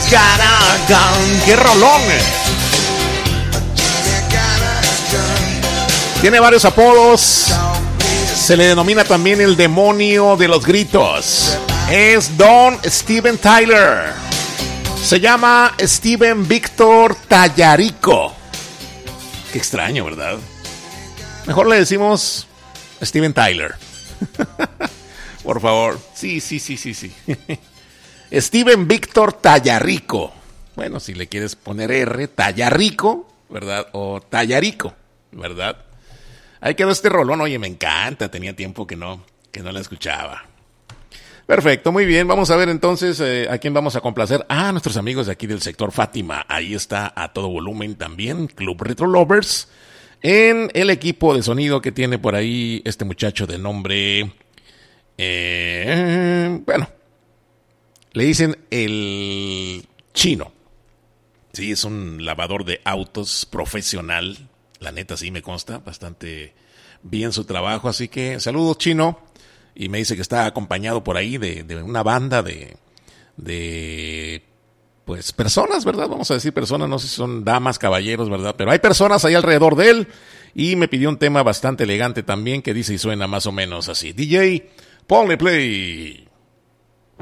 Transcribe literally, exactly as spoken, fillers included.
Caracán, qué rolón. Tiene varios apodos. Se le denomina también el demonio de los gritos. Es Don Steven Tyler. Se llama Steven Víctor Tallarico. Qué extraño, ¿verdad? Mejor le decimos Steven Tyler. Por favor. Sí, sí, sí, sí, sí. Steven Víctor Tallarico. Bueno, si le quieres poner R, Tallarico, ¿verdad? O Tallarico, ¿verdad? Ahí quedó este rolón. Oye, me encanta. Tenía tiempo que no, que no la escuchaba. Perfecto, muy bien. Vamos a ver entonces eh, a quién vamos a complacer. Ah, nuestros amigos de aquí del sector Fátima. Ahí está a todo volumen también. Club Retro Lovers. En el equipo de sonido que tiene por ahí este muchacho de nombre... Eh, bueno, le dicen el Chino. Sí, es un lavador de autos profesional. La neta sí me consta bastante bien su trabajo. Así que saludos, Chino. Y me dice que está acompañado por ahí de, de una banda de, de, pues, personas, ¿verdad? Vamos a decir personas, no sé si son damas, caballeros, ¿verdad? Pero hay personas ahí alrededor de él. Y me pidió un tema bastante elegante también que dice y suena más o menos así. D J, ponle play.